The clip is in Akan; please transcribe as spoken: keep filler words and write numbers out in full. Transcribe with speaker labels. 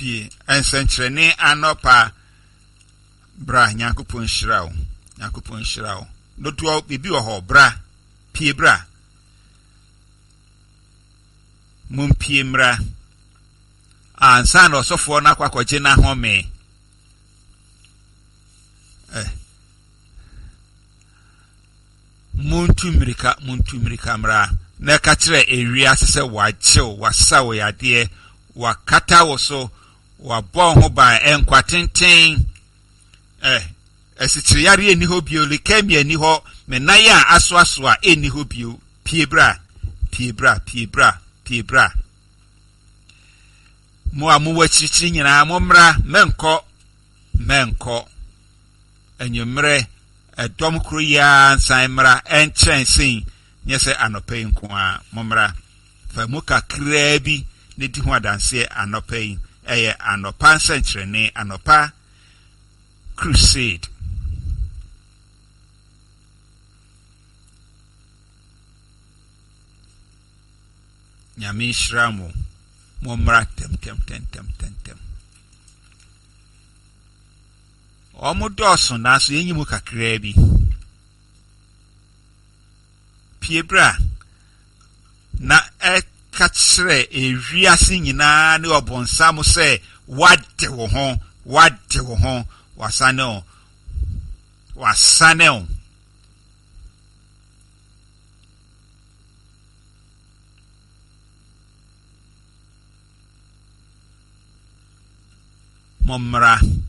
Speaker 1: pie ensentrene anopa bra Nyankopon hyirawo Nyankopon hyirawo doto bibi wo ho bra pie bra mum pie mra ansa na osofo na kwakwaje na home eh muntu mirika muntu mirika mra na ka kire ewi asese wachew wasawo yade wakata wo so wabɔ ho ba enkwatenten eh esikyiri yare eni ho bio lekami eni ho menan a aso aso a eni ho bio pie bra pie bra pie bra pie bra mo amu wachichiri nyina mo mra menko menko enyumre edom kro ya nsan mra enchensin nyese anope nko a mo mra fa mu kakra bi ne di ho adanse anope eye anopa nsentrene anopa crusade nyame shramu mo mra tem tem tem tem tem tem o mo doso na so yenyi mu kakra bi piebra na e kachre e wiase nyina ne obonsam se wade wo ho wade wo ho wasane o wasane o momra